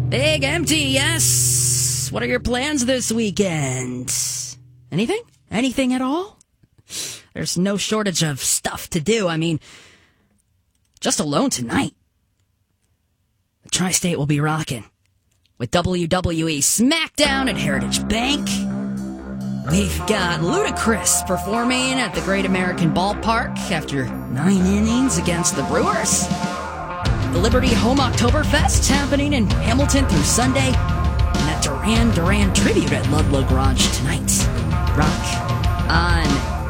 Big empty, yes. What are your plans this weekend? Anything? Anything at all? There's no shortage of stuff to do. I mean, just alone tonight, the Tri-State will be rocking with WWE SmackDown at Heritage Bank. We've got Ludacris performing at the Great American Ballpark after 9 innings against the Brewers. The Liberty Home Oktoberfest happening in Hamilton through Sunday. And that Duran Duran tribute at Ludlow Garage tonight. Rock on